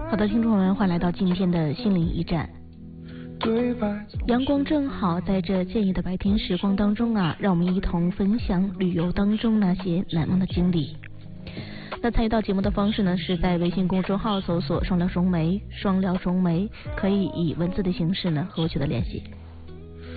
好的，听众朋友们，欢迎来到今天的心灵驿站。阳光正好，在这惬意的白天时光当中啊，让我们一同分享旅游当中那些难忘的经历。那参与到节目的方式呢，是在微信公众号搜索双聊中梅，双聊中梅，可以以文字的形式呢和我取得联系。